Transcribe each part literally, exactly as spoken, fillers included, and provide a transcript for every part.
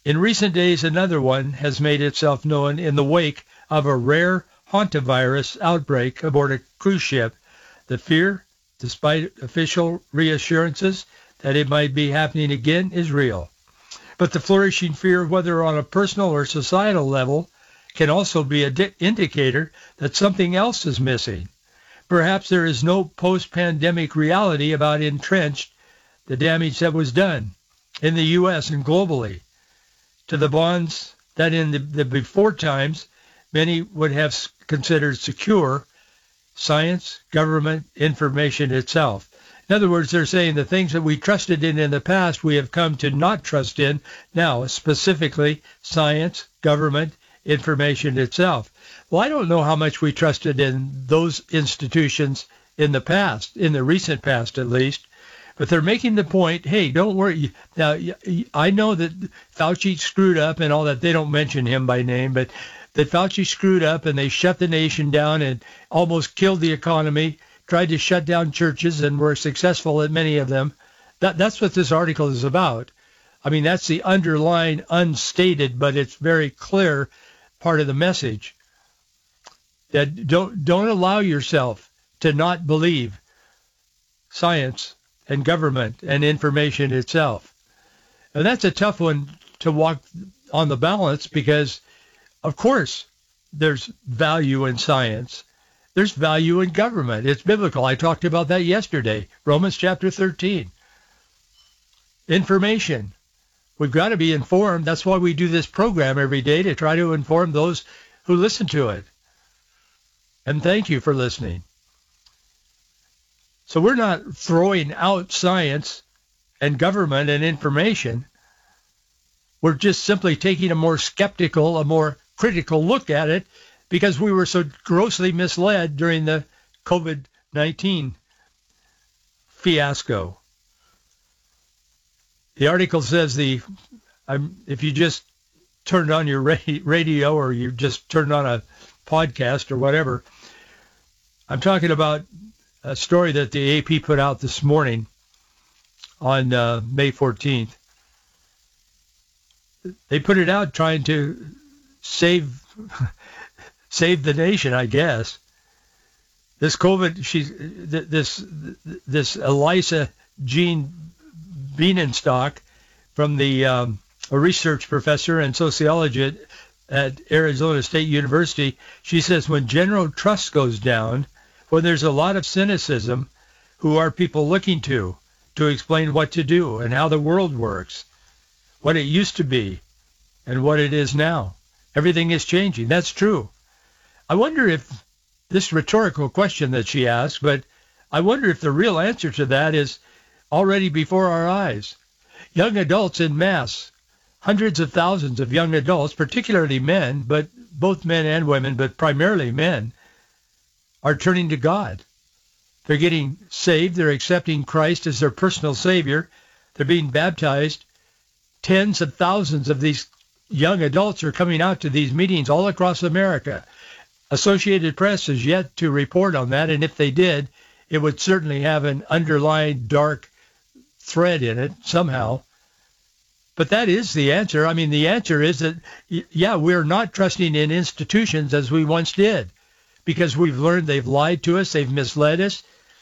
In recent days, another one has made itself known in the wake of a rare hantavirus outbreak aboard a cruise ship. The fear, despite official reassurances that it might be happening again, is real. But the flourishing fear, whether on a personal or societal level, can also be an di- indicator that something else is missing. Perhaps there is no post-pandemic reality about entrenched the damage that was done in the U S and globally to the bonds that in the, the before times many would have considered secure: science, government, information itself. In other words, they're saying the things that we trusted in in the past we have come to not trust in now, specifically science, government, information itself. Well, I don't know how much we trusted in those institutions in the past, in the recent past at least, but they're making the point, hey, don't worry. Now, I know that Fauci screwed up and all that. They don't mention him by name, but that Fauci screwed up and they shut the nation down and almost killed the economy, tried to shut down churches and were successful at many of them. That, that's what this article is about. I mean, that's the underlying, unstated, but it's very clear part of the message. That don't don't allow yourself to not believe science and government and information itself. And that's a tough one to walk on the balance because, of course, there's value in science. There's value in government. It's biblical. I talked about that yesterday, Romans chapter thirteen. Information. We've got to be informed. That's why we do this program every day, to try to inform those who listen to it. And thank you for listening. So we're not throwing out science and government and information. We're just simply taking a more skeptical, a more critical look at it because we were so grossly misled during the covid nineteen fiasco. The article says the, I'm, if you just turned on your radio or you just turned on a podcast or whatever, I'm talking about a story that the A P put out this morning on uh, May fourteenth. They put it out trying to save save the nation, I guess. This COVID, she's this this Elisa Jean Bienenstock from the um, a research professor and sociologist at Arizona State University. She says when general trust goes down, when there's a lot of cynicism, who are people looking to to explain what to do and how the world works, what it used to be and what it is now. Everything is changing. That's true. I wonder if this rhetorical question that she asked, but I wonder if the real answer to that is already before our eyes. Young adults in mass, hundreds of thousands of young adults, particularly men, but both men and women, but primarily men, are turning to God. They're getting saved. They're accepting Christ as their personal Savior. They're being baptized. Tens of thousands of these young adults are coming out to these meetings all across America. Associated Press has yet to report on that, and if they did, it would certainly have an underlying dark thread in it somehow. But that is the answer. I mean, the answer is that, yeah, we're not trusting in institutions as we once did because we've learned they've lied to us, they've misled us.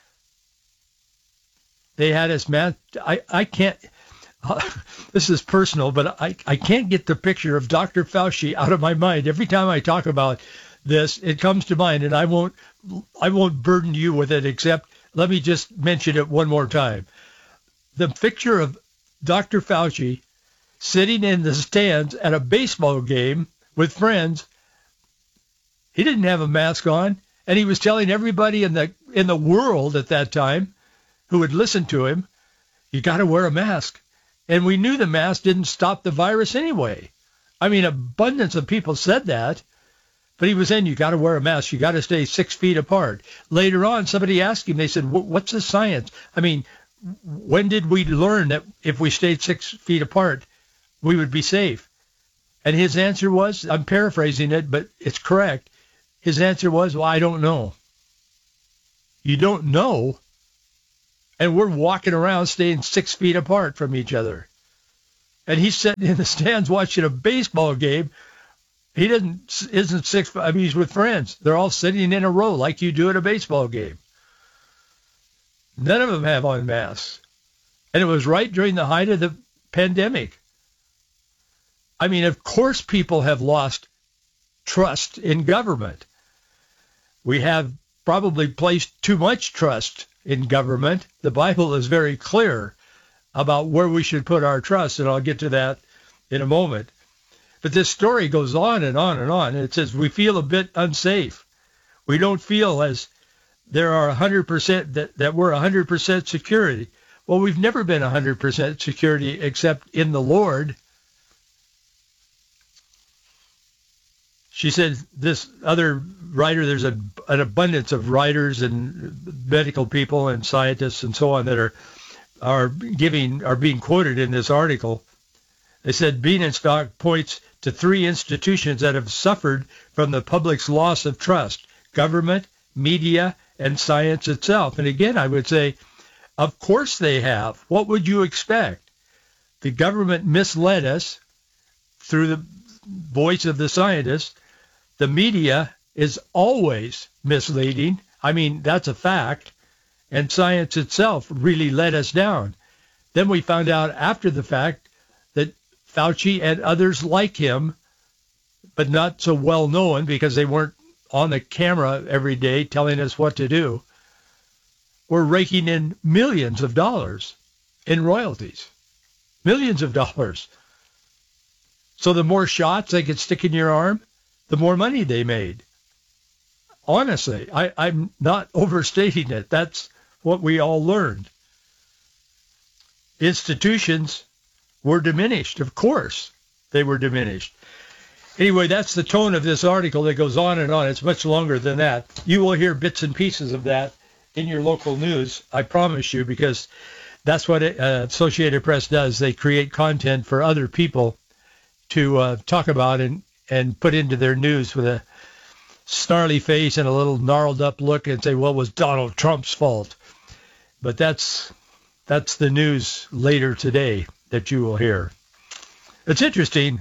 They had us mad. I, I can't, uh, this is personal, but I, I can't get the picture of Doctor Fauci out of my mind. Every time I talk about this, it comes to mind, and I won't, I won't burden you with it, except let me just mention it one more time. The picture of Doctor Fauci sitting in the stands at a baseball game with friends. He didn't have a mask on, and he was telling everybody in the in the world at that time who would listen to him, you got to wear a mask. And we knew the mask didn't stop the virus anyway. I mean, abundance of people said that, but he was saying, you got to wear a mask. You got to stay six feet apart. Later on, somebody asked him, they said, what's the science? I mean, when did we learn that if we stayed six feet apart, we would be safe? And his answer was, I'm paraphrasing it, but it's correct. His answer was, well, I don't know. You don't know? And we're walking around staying six feet apart from each other. and he's sitting in the stands watching a baseball game. He doesn't isn't six. I mean, he's with friends. They're all sitting in a row like you do at a baseball game. None of them have on masks, and it was right during the height of the pandemic. I mean, of course, people have lost trust in government. We have probably placed too much trust in government. The Bible is very clear about where we should put our trust, and I'll get to that in a moment. But this story goes on and on and on. It says we feel a bit unsafe. We don't feel as there are one hundred percent that, that we're one hundred percent security. Well, we've never been one hundred percent security except in the Lord. She said this other writer, there's a, an abundance of writers and medical people and scientists and so on that are are giving are being quoted in this article. They said Bienenstock points to three institutions that have suffered from the public's loss of trust: government, media, and science itself. And again, I would say, of course they have. What would you expect? The government misled us through the voice of the scientists. The media is always misleading. I mean, that's a fact. And science itself really let us down. Then we found out after the fact that Fauci and others like him, but not so well known because they weren't on the camera every day telling us what to do, were raking in millions of dollars in royalties. Millions of dollars. So the more shots they could stick in your arm, the more money they made. Honestly, I, I'm not overstating it. That's what we all learned. Institutions were diminished. Of course, they were diminished. Anyway, that's the tone of this article that goes on and on. It's much longer than that. You will hear bits and pieces of that in your local news, I promise you, because that's what it, uh, Associated Press does. They create content for other people to uh, talk about and, and put into their news with a snarly face and a little gnarled up look and say, well, it was Donald Trump's fault. But that's that's the news later today that you will hear. It's interesting.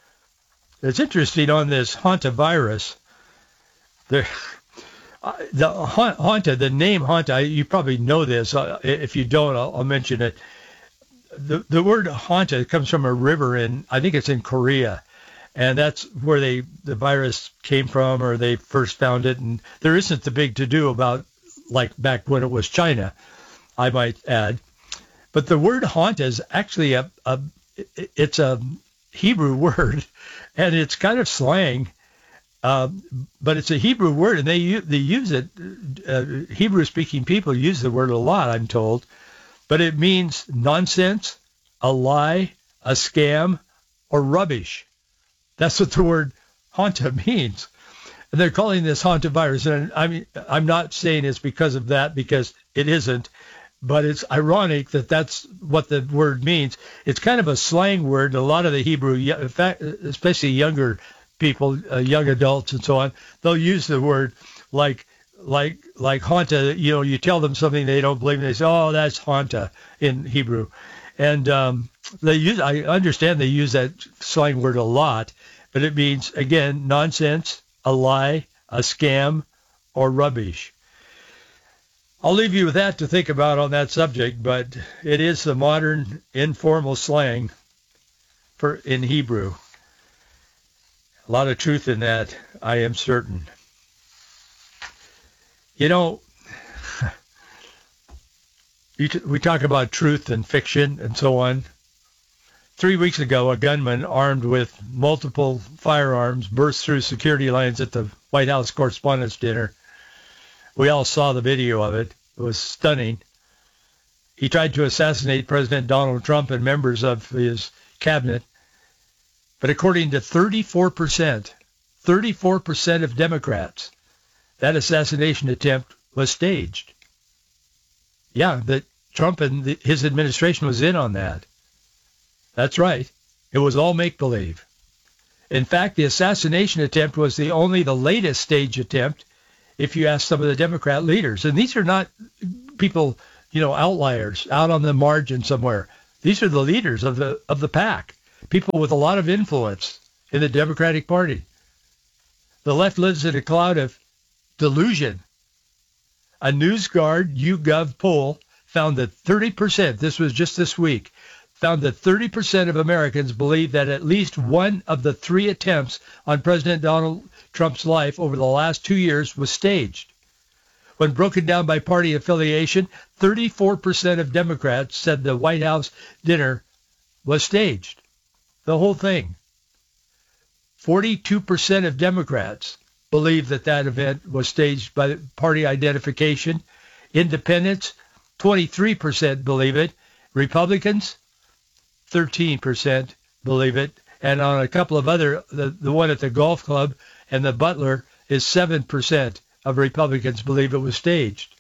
It's interesting on this hantavirus. There, uh, the hanta, the name hanta, you probably know this. Uh, if you don't, I'll, I'll mention it. The the word hanta comes from a river in, I think it's in Korea, and that's where they the virus came from, or they first found it. And there isn't the big to do about like back when it was China, I might add. But the word hanta is actually a, a it's a Hebrew word, and it's kind of slang, uh, but it's a Hebrew word, and they they use it. Uh, Hebrew-speaking people use the word a lot, I'm told, but it means nonsense, a lie, a scam, or rubbish. That's what the word hanta means, and they're calling this hantavirus. And I mean, I'm not saying it's because of that, because it isn't. But it's ironic that that's what the word means. It's kind of a slang word. A lot of the Hebrew, in fact, especially younger people, uh, young adults and so on, they'll use the word like like like hanta. You know, you tell them something they don't believe, and they say, "Oh, that's hanta" in Hebrew. And um, they use. I understand they use that slang word a lot, but it means, again, nonsense, a lie, a scam, or rubbish. I'll leave you with that to think about on that subject, but it is the modern informal slang for in Hebrew. A lot of truth in that, I am certain. You know, you t- we talk about truth and fiction and so on. Three weeks ago, a gunman armed with multiple firearms burst through security lines at the White House Correspondents' Dinner. We all saw the video of it. It was stunning. He tried to assassinate President Donald Trump and members of his cabinet. But according to thirty-four percent, thirty-four percent of Democrats, that assassination attempt was staged. Yeah, that Trump and the, his administration was in on that. That's right. It was all make-believe. In fact, the assassination attempt was the only the latest stage attempt, if you ask some of the Democrat leaders. And these are not people, you know, outliers out on the margin somewhere. These are the leaders of the of the pack, people with a lot of influence in the Democratic Party. The left lives in a cloud of delusion. A NewsGuard YouGov poll found that thirty percent, this was just this week, found that thirty percent of Americans believe that at least one of the three attempts on President Donald Trump's life over the last two years was staged. When broken down by party affiliation, thirty-four percent of Democrats said the White House dinner was staged. The whole thing. forty-two percent of Democrats believe that that event was staged by party identification. Independents, twenty-three percent believe it. Republicans, thirteen percent believe it. And on a couple of other, the, the one at the golf club and the Butler is seven percent of Republicans believe it was staged.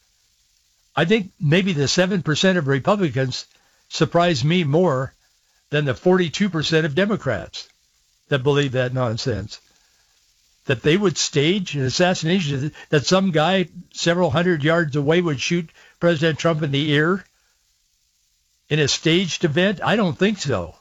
I think maybe the seven percent of Republicans surprised me more than the forty-two percent of Democrats that believe that nonsense. That they would stage an assassination, that some guy several hundred yards away would shoot President Trump in the ear in a staged event? I don't think so.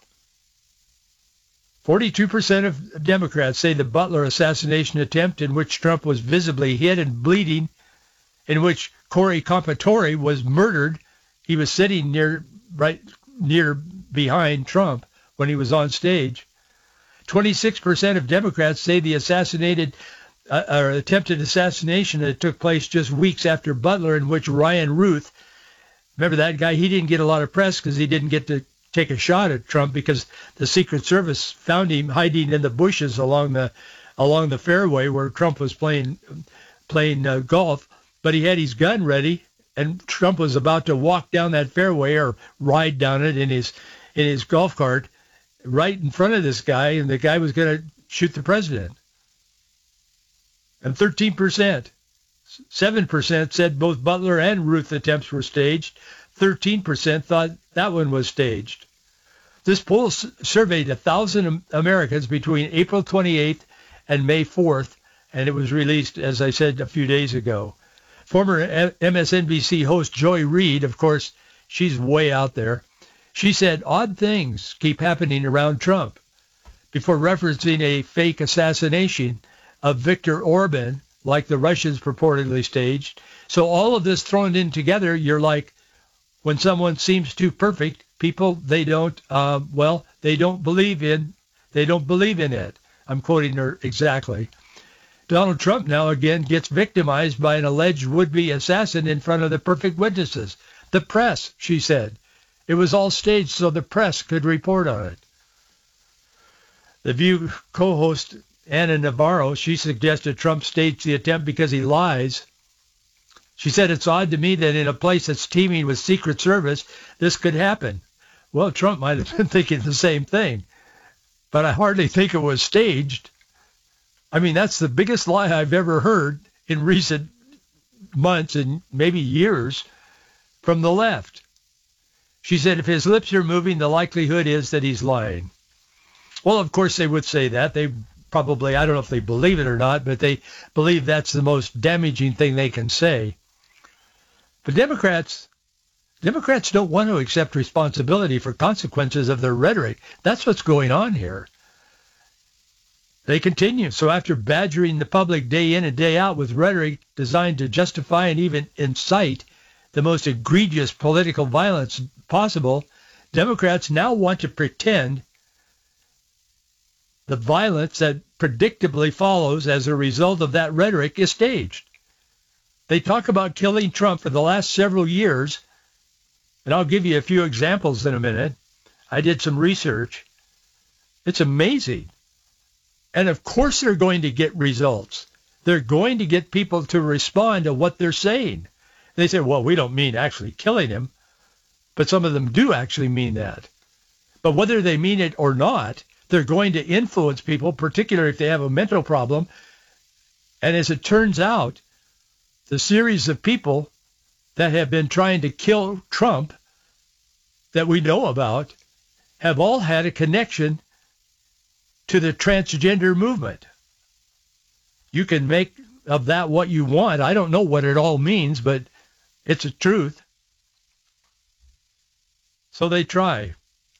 forty-two percent of Democrats say the Butler assassination attempt, in which Trump was visibly hit and bleeding, in which Corey Compatore was murdered. He was sitting near, right near behind Trump when he was on stage. twenty-six percent of Democrats say the assassinated uh, or attempted assassination that took place just weeks after Butler, in which Ryan Ruth, remember that guy, he didn't get a lot of press because he didn't get to take a shot at Trump because the Secret Service found him hiding in the bushes along the along the fairway where Trump was playing playing uh, golf. But he had his gun ready, and Trump was about to walk down that fairway or ride down it in his in his golf cart right in front of this guy, and the guy was going to shoot the president. And thirteen percent, seven percent said both Butler and Ruth attempts were staged. thirteen percent thought that one was staged. This poll s- surveyed one thousand Americans between April twenty-eighth and May fourth, and it was released, as I said, a few days ago. Former M S N B C host Joy Reid, of course, she's way out there. She said odd things keep happening around Trump before referencing a fake assassination of Viktor Orban, like the Russians purportedly staged. So all of this thrown in together, you're like, when someone seems too perfect, people, they don't, uh, well, they don't believe in, they don't believe in it. I'm quoting her exactly. Donald Trump now again gets victimized by an alleged would-be assassin in front of the perfect witnesses. The press, she said. It was all staged so the press could report on it. The View co-host Anna Navarro, she suggested Trump staged the attempt because he lies. She said, it's odd to me that in a place that's teeming with Secret Service, this could happen. Well, Trump might have been thinking the same thing, but I hardly think it was staged. I mean, that's the biggest lie I've ever heard in recent months and maybe years from the left. She said, if his lips are moving, the likelihood is that he's lying. Well, of course, they would say that. They probably, I don't know if they believe it or not, but they believe that's the most damaging thing they can say. But Democrats, Democrats don't want to accept responsibility for consequences of their rhetoric. That's what's going on here. They continue. So after badgering the public day in and day out with rhetoric designed to justify and even incite the most egregious political violence possible, Democrats now want to pretend the violence that predictably follows as a result of that rhetoric is staged. They talk about killing Trump for the last several years, and I'll give you a few examples in a minute. I did some research. It's amazing. And of course they're going to get results. They're going to get people to respond to what they're saying. They say, well, we don't mean actually killing him, but some of them do actually mean that. But whether they mean it or not, they're going to influence people, particularly if they have a mental problem. And as it turns out, the series of people that have been trying to kill Trump that we know about have all had a connection to the transgender movement. You can make of that what you want. I don't know what it all means, but it's a truth. So they try.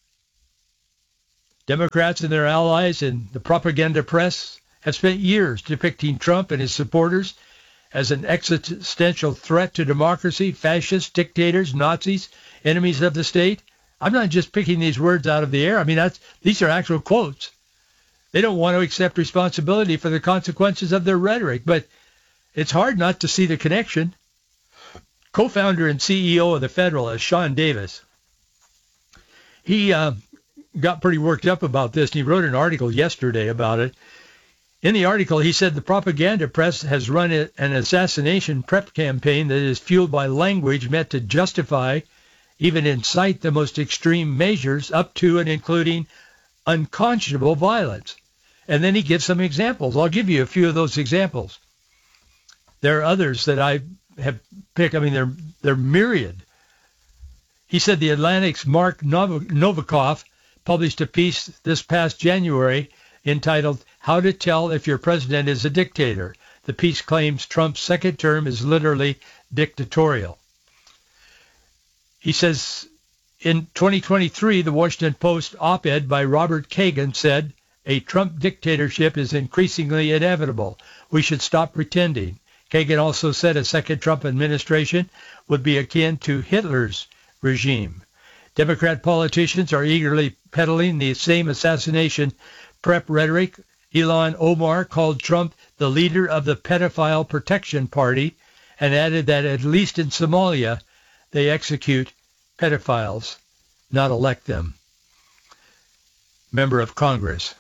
Democrats and their allies in the propaganda press have spent years depicting Trump and his supporters as an existential threat to democracy, fascists, dictators, Nazis, enemies of the state. I'm not just picking these words out of the air. I mean, that's, these are actual quotes. They don't want to accept responsibility for the consequences of their rhetoric, but it's hard not to see the connection. Co-founder and C E O of the Federalist, Sean Davis, he uh, got pretty worked up about this, and he wrote an article yesterday about it. In the article, he said the propaganda press has run an assassination prep campaign that is fueled by language meant to justify, even incite the most extreme measures up to and including unconscionable violence. And then he gives some examples. I'll give you a few of those examples. There are others that I have picked. I mean, they're, they're myriad. He said the Atlantic's Mark Novikov published a piece this past January entitled How to Tell If Your President is a Dictator. The piece claims Trump's second term is literally dictatorial. He says in twenty twenty-three, the Washington Post op-ed by Robert Kagan said, a Trump dictatorship is increasingly inevitable. We should stop pretending. Kagan also said a second Trump administration would be akin to Hitler's regime. Democrat politicians are eagerly peddling the same assassination prep rhetoric. Ilhan Omar called Trump the leader of the pedophile protection party and added that at least in Somalia, they execute pedophiles, not elect them. Member of Congress,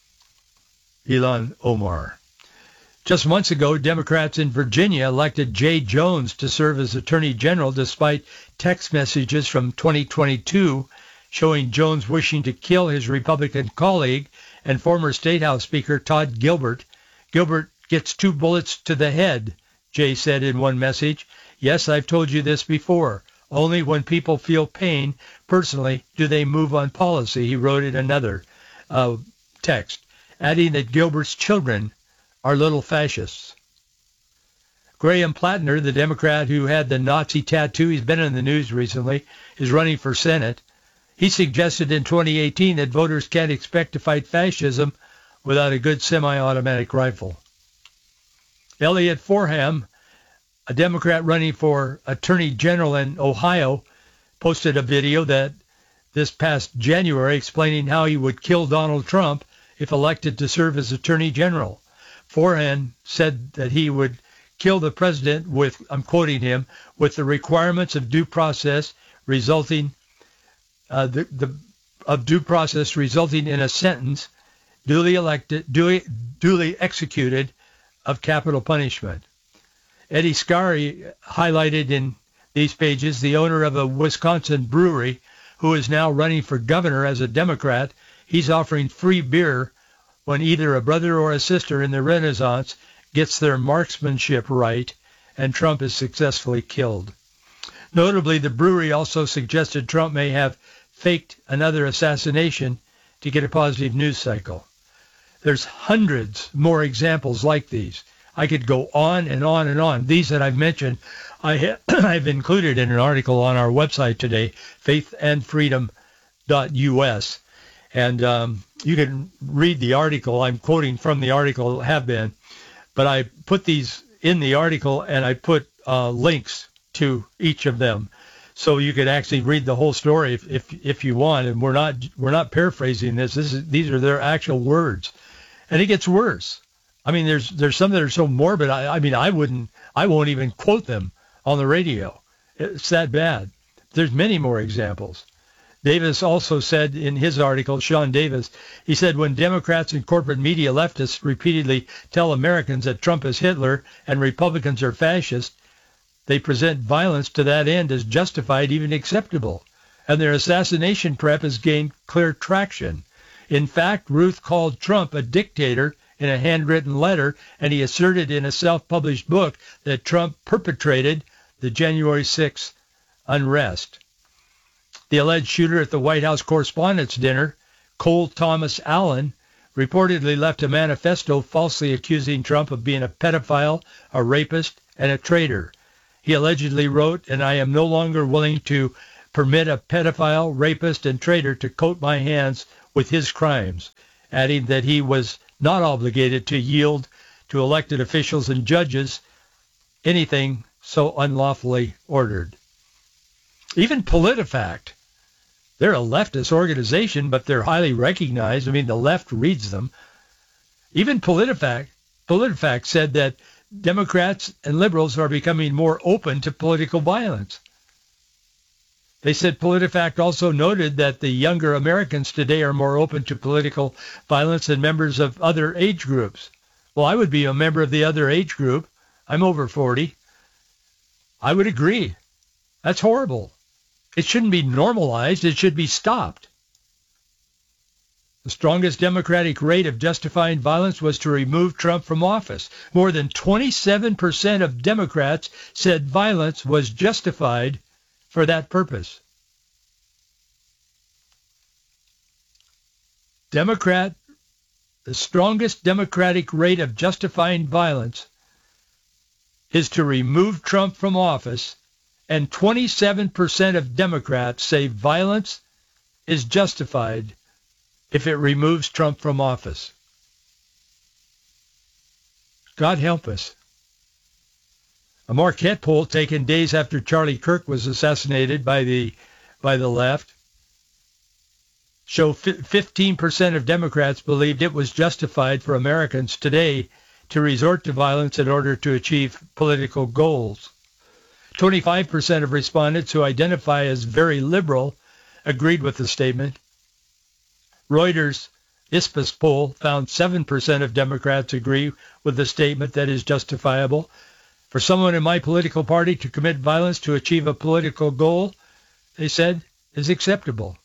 Ilhan Omar. Just months ago, Democrats in Virginia elected Jay Jones to serve as Attorney General despite text messages from twenty twenty-two showing Jones wishing to kill his Republican colleague and former State House Speaker Todd Gilbert. Gilbert gets two bullets to the head, Jay said in one message. Yes, I've told you this before. Only when people feel pain personally do they move on policy, he wrote in another uh, text, adding that Gilbert's children are little fascists. Graham Plattner, the Democrat who had the Nazi tattoo, he's been in the news recently, is running for Senate. He suggested in twenty eighteen that voters can't expect to fight fascism without a good semi-automatic rifle. Elliot Forham, a Democrat running for Attorney General in Ohio, posted a video that this past January explaining how he would kill Donald Trump if elected to serve as Attorney General. Forham said that he would kill the president with, I'm quoting him, with the requirements of due process resulting uh, the, the of due process resulting in a sentence duly elected, duly, duly executed of capital punishment. Eddie Scarry highlighted in these pages the owner of a Wisconsin brewery who is now running for governor as a Democrat. He's offering free beer when either a brother or a sister in the Renaissance gets their marksmanship right and Trump is successfully killed. Notably, the brewery also suggested Trump may have faked another assassination to get a positive news cycle. There's hundreds more examples like these. I could go on and on and on. These that I've mentioned, I ha- I've included in an article on our website today, faith and freedom dot U S. And um, you can read the article. I'm quoting from the article, have been. But I put these in the article, and I put uh, links to each of them. So you could actually read the whole story if, if if you want. And we're not we're not paraphrasing this. This is these are their actual words. And it gets worse. I mean, there's there's some that are so morbid. I, I mean, I wouldn't, I won't even quote them on the radio. It's that bad. There's many more examples. Davis also said in his article, Sean Davis, he said when Democrats and corporate media leftists repeatedly tell Americans that Trump is Hitler and Republicans are fascist, they present violence to that end as justified, even acceptable, and their assassination prep has gained clear traction. In fact, Ruth called Trump a dictator in a handwritten letter, and he asserted in a self-published book that Trump perpetrated the January sixth unrest. The alleged shooter at the White House Correspondents' Dinner, Cole Thomas Allen, reportedly left a manifesto falsely accusing Trump of being a pedophile, a rapist, and a traitor. He allegedly wrote, and I am no longer willing to permit a pedophile, rapist, and traitor to coat my hands with his crimes, adding that he was not obligated to yield to elected officials and judges anything so unlawfully ordered. Even PolitiFact, they're a leftist organization, but they're highly recognized. I mean, the left reads them. Even PolitiFact, PolitiFact said that Democrats and liberals are becoming more open to political violence. They said PolitiFact also noted that the younger Americans today are more open to political violence than members of other age groups. Well, I would be a member of the other age group. I'm over forty. I would agree. That's horrible. It shouldn't be normalized. It should be stopped. The strongest Democratic rate of justifying violence was to remove Trump from office. More than twenty-seven percent of Democrats said violence was justified for that purpose. Democrat, the strongest Democratic rate of justifying violence is to remove Trump from office, and twenty-seven percent of Democrats say violence is justified if it removes Trump from office. God help us. A Marquette poll taken days after Charlie Kirk was assassinated by the by the left show fifteen percent of Democrats believed it was justified for Americans today to resort to violence in order to achieve political goals. twenty-five percent of respondents who identify as very liberal agreed with the statement. Reuters' ISPAS poll found seven percent of Democrats agree with the statement that is justifiable. For someone in my political party to commit violence to achieve a political goal, they said, is acceptable.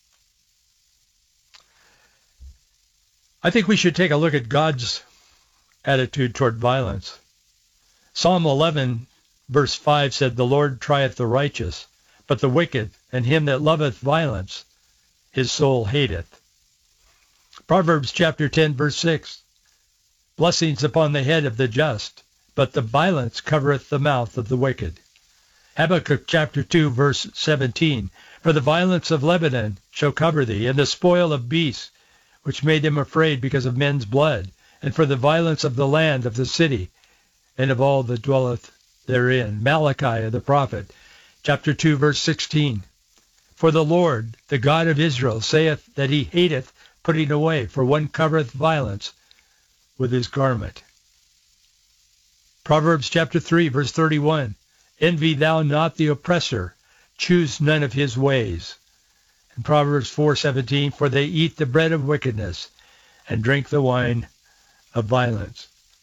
I think we should take a look at God's attitude toward violence. Psalm eleven, verse five said, "The Lord trieth the righteous, but the wicked and him that loveth violence, his soul hateth." Proverbs chapter ten, verse six, "Blessings upon the head of the just, but the violence covereth the mouth of the wicked." Habakkuk chapter two, verse seventeen, "For the violence of Lebanon shall cover thee, and the spoil of beasts, which made them afraid because of men's blood, and for the violence of the land of the city, and of all that dwelleth therein." Malachi the prophet, chapter two, verse sixteen, "For the Lord, the God of Israel, saith that he hateth putting away, for one covereth violence with his garment." Proverbs chapter three, verse thirty-one, "Envy thou not the oppressor, choose none of his ways." And Proverbs four seventeen, "For they eat the bread of wickedness, and drink the wine of violence."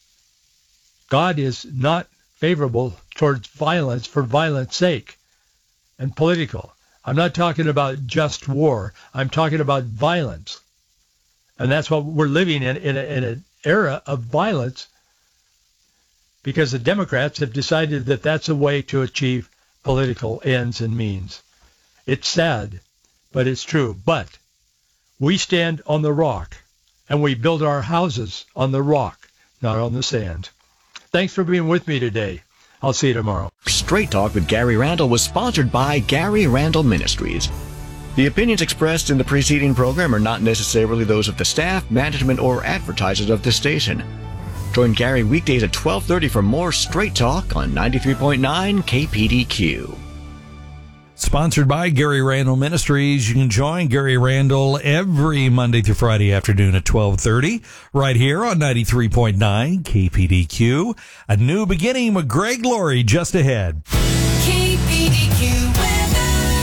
God is not favorable towards violence for violence sake and political. I'm not talking about just war. I'm talking about violence. And that's what we're living in, in, a, in an era of violence, because the Democrats have decided that that's a way to achieve political ends and means. It's sad, but it's true. But we stand on the rock, and we build our houses on the rock, not on the sand. Thanks for being with me today. I'll see you tomorrow. Straight Talk with Gary Randall was sponsored by Gary Randall Ministries. The opinions expressed in the preceding program are not necessarily those of the staff, management, or advertisers of this station. Join Gary weekdays at twelve thirty for more Straight Talk on ninety-three point nine K P D Q. Sponsored by Gary Randall Ministries. You can join Gary Randall every Monday through Friday afternoon at twelve thirty right here on ninety-three point nine K P D Q. A new beginning with Greg Laurie just ahead. K P D Q weather.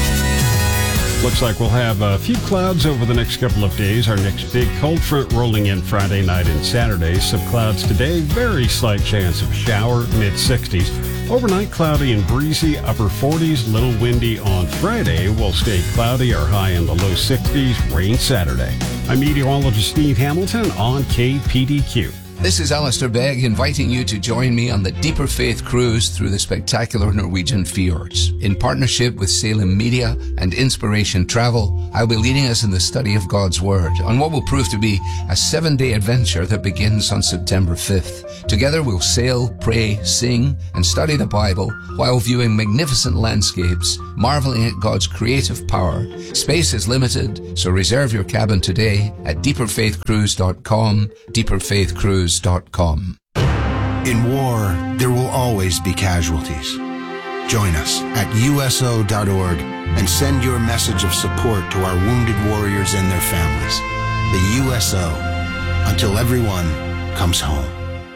Looks like we'll have a few clouds over the next couple of days. Our next big cold front rolling in Friday night and Saturday. Some clouds today. Very slight chance of shower, mid sixties. Overnight cloudy and breezy, upper forties, little windy on Friday. Will stay cloudy, our high in the low sixties, rain Saturday. I'm meteorologist Steve Hamilton on K P D Q. This is Alistair Begg inviting you to join me on the Deeper Faith Cruise through the spectacular Norwegian fjords. In partnership with Salem Media and Inspiration Travel, I'll be leading us in the study of God's Word on what will prove to be a seven-day adventure that begins on September fifth. Together we'll sail, pray, sing, and study the Bible while viewing magnificent landscapes, marveling at God's creative power. Space is limited, so reserve your cabin today at deeper faith cruise dot com, deeper faith cruise dot com. In war, there will always be casualties. Join us at U S O dot org and send your message of support to our wounded warriors and their families. The U S O, until everyone comes home.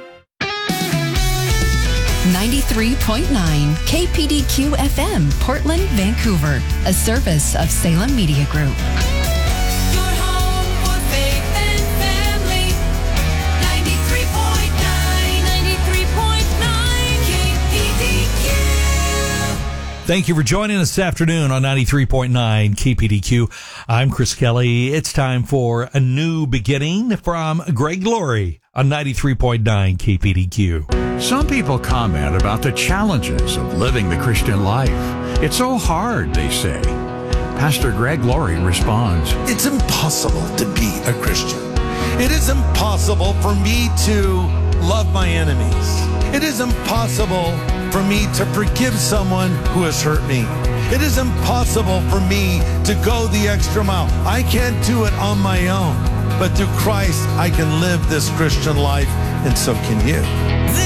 ninety-three point nine K P D Q F M, Portland, Vancouver, a service of Salem Media Group. Your home for faith and family. ninety-three point nine, ninety-three point nine K P D Q. Thank you for joining us this afternoon on ninety-three point nine K P D Q. I'm Chris Kelly. It's time for a new beginning from Greg Laurie on ninety-three point nine K P D Q. Some people comment about the challenges of living the Christian life. It's so hard, they say. Pastor Greg Laurie responds, It's impossible to be a Christian. It is impossible for me to love my enemies. It is impossible for me to forgive someone who has hurt me. It is impossible for me to go the extra mile. I can't do it on my own. But through Christ, I can live this Christian life, and so can you.